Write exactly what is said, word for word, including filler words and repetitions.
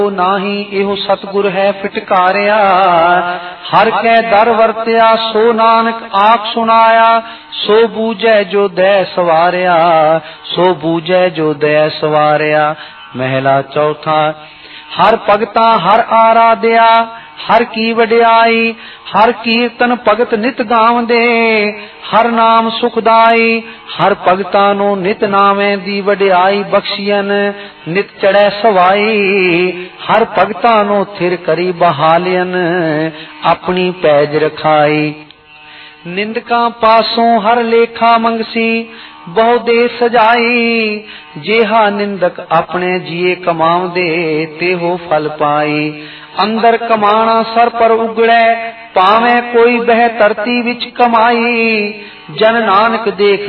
ਨਾਹੀ ਇਹੋ ਸਤਿਗੁਰ ਹੈ ਫਿਟਕਾਰਿਆ। ਹਰ ਕੈ ਦਰ ਵਰਤਿਆ ਸੋ ਨਾਨਕ ਆਖ ਸੁਣਾਇਆ। ਸੋ ਬੂਝੈ ਜੋ ਦੈ ਸਵਾਰਿਆ, ਸੋ ਬੂਝੈ ਜੋ ਦੈ ਸਵਾਰਿਆ। ਮਹਿਲਾ ਚੌਥਾ। ਹਰ ਭਗਤਾ ਹਰ ਆਰਾਧਿਆ, ਹਰ ਕੀ ਵਡਿਆਈ। ਹਰ ਕੀਰਤਨ ਭਗਤ ਨਿਤ ਗਾਵਦੇ, ਹਰ ਨਾਮ ਸੁਖਦਾਈ। ਹਰ ਭਗਤਾਂ ਨੂੰ ਨਿਤ ਨਾਵੇਂ ਦੀ ਵਡਿਆਈ ਬਖਸ਼ੀਐਨ, ਨਿਤ ਚੜੈ ਸਵਾਈ। ਹਰ ਭਗਤਾਂ ਨੂੰ ਥਿਰ ਕਰੀ ਬਹਾਲਿਅਨ, ਆਪਣੀ ਪੈਜ ਰਖਾਈ। ਨਿੰਦਕਾਂ ਪਾਸੋਂ ਹਰ ਲੇਖਾ ਮੰਗਸੀ, ਬਹੁ ਦੇ ਸਜਾਈ। ਜਿਹਾ ਨਿੰਦਕ ਆਪਣੇ ਜੀਏ ਕਮਾਉਂਦੇ, ਤੇਹੋ ਫਲ ਪਾਈ। ਅੰਦਰ ਕਮਾਣਾ ਸਰ ਪਰ ਉਗੜੈ, ਭਾਵੇਂ ਕੋਈ ਬਹਿ ਧਰਤੀ ਵਿੱਚ ਕਮਾਈ। ਜਨ ਨਾਨਕ ਦੇਖ